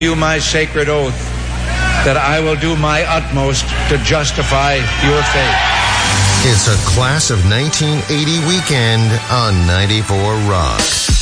You my sacred oath that I will do my utmost to justify your faith. It's a class of 1980 weekend on 94 Rock.